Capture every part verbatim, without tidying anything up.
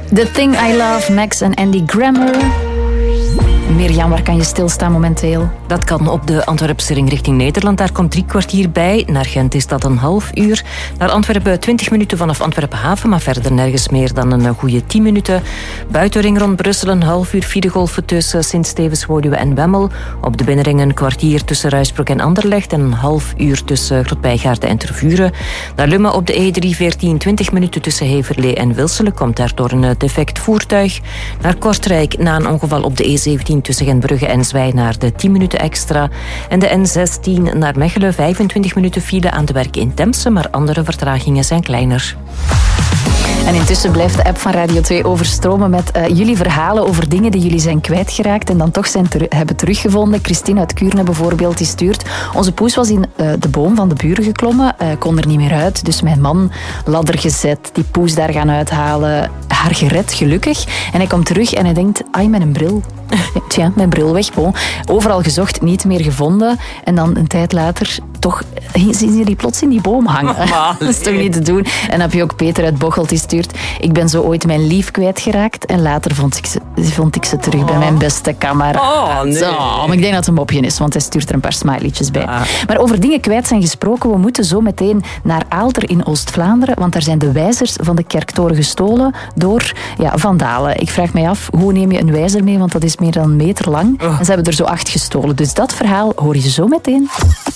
The Thing I Love, Max en Andy Grammer. Mirjam, waar kan je stilstaan momenteel? Dat kan op de Antwerpse ring richting Nederland. Daar komt drie kwartier bij. Naar Gent is dat een half uur. Naar Antwerpen twintig minuten vanaf Antwerpen haven, maar verder nergens meer dan een goede tien minuten. Buitenring rond Brussel een half uur fiedegolven tussen Sint-Stevens, Woluwe en Wemmel. Op de binnenring een kwartier tussen Ruisbroek en Anderlecht en een half uur tussen Grotbijgaarden en Tervuren. Naar Lummen op de E drie veertien twintig minuten tussen Heverlee en Wilselen. Komt daardoor een defect voertuig. Naar Kortrijk na een ongeval op de E zeventien tussen Gentbrugge en Zwijnaarden tien minuten extra. En de N zestien naar Mechelen vijfentwintig minuten file aan de werk in Temse, maar andere vertragingen zijn kleiner. En intussen blijft de app van Radio twee overstromen met uh, jullie verhalen over dingen die jullie zijn kwijtgeraakt en dan toch zijn ter- hebben teruggevonden. Christine uit Kuurne bijvoorbeeld, die stuurt: onze poes was in uh, de boom van de buren geklommen, uh, kon er niet meer uit, dus mijn man ladder gezet, die poes daar gaan uithalen, haar gered, gelukkig. En hij komt terug en hij denkt, ai, mijn bril. Tja, mijn bril weg. Bon. Overal gezocht, niet meer gevonden. En dan een tijd later, toch zien ze die plots in die boom hangen. Oh, dat is toch niet te doen. En dan heb je ook Peter uit Bocholt die stuurt: ik ben zo ooit mijn lief kwijtgeraakt en later vond ik ze, vond ik ze terug oh. bij mijn beste kameraad. Oh, nee. Zo, maar ik denk dat het een mopje is, want hij stuurt er een paar smileytjes bij. Ah. Maar over dingen kwijt zijn gesproken, we moeten zo meteen naar Aalter in Oost-Vlaanderen, want daar zijn de wijzers van de kerktoren gestolen door ja, vandalen. Ik vraag mij af, hoe neem je een wijzer mee, want dat is meer dan een meter lang. Oh. En ze hebben er zo acht gestolen. Dus dat verhaal hoor je zo meteen.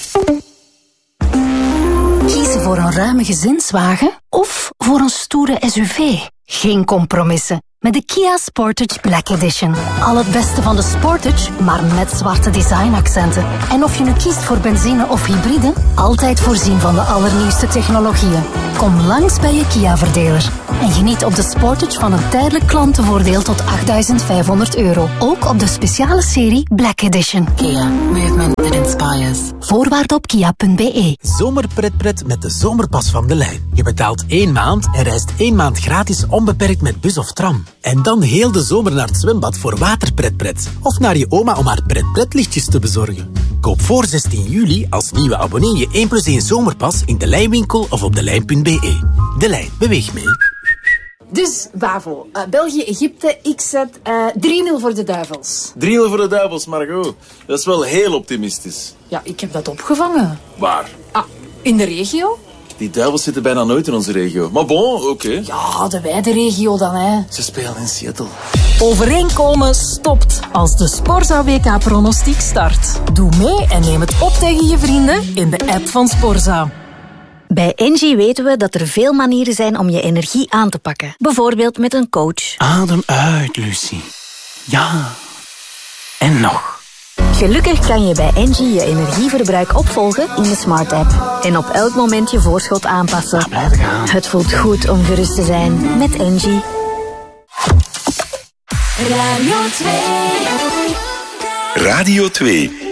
Kiezen voor een ruime gezinswagen of voor een stoere S U V? Geen compromissen. Met de Kia Sportage Black Edition. Al het beste van de Sportage, maar met zwarte designaccenten. En of je nu kiest voor benzine of hybride, altijd voorzien van de allernieuwste technologieën. Kom langs bij je Kia-verdeler. En geniet op de Sportage van een tijdelijk klantenvoordeel tot achtduizend vijfhonderd euro. Ook op de speciale serie Black Edition. Kia, movement that inspires. Voorwaarden op kia punt b e. Zomerpretpret met de zomerpas van De Lijn. Je betaalt één maand en reist één maand gratis onbeperkt met bus of tram. En dan heel de zomer naar het zwembad voor waterpretpret. Of naar je oma om haar pretpretlichtjes te bezorgen. Koop voor zestien juli als nieuwe abonnee je één plus één zomerpas in De Lijnwinkel of op delijn punt b e. De Lijn, beweeg mee. Dus, Bavo, uh, België-Egypte, ik zet uh, drie nul voor de Duivels. drie nul voor de Duivels, Margot. Dat is wel heel optimistisch. Ja, ik heb dat opgevangen. Waar? Ah, in de regio? Die Duivels zitten bijna nooit in onze regio. Maar bon, oké. Okay. Ja, de wijde regio dan, hè. Ze spelen in Seattle. Overeenkomen stopt als de Sporza W K-pronostiek start. Doe mee en neem het op tegen je vrienden in de app van Sporza. Bij Engie weten we dat er veel manieren zijn om je energie aan te pakken. Bijvoorbeeld met een coach. Adem uit, Lucie. Ja. En nog. Gelukkig kan je bij Engie je energieverbruik opvolgen in de Smart App. En op elk moment je voorschot aanpassen. Ja, blijf gaan. Het voelt goed om gerust te zijn met Engie. Radio twee. Radio twee.